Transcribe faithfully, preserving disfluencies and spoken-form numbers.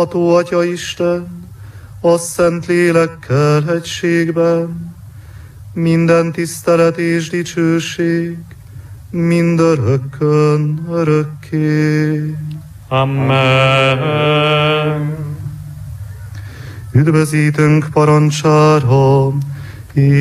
Ató Atya Isten, a Szent Lélekkel egységben, minden tisztelet és dicsőség, mindörökkön örökké. Amen. Üdvözítünk parancsára,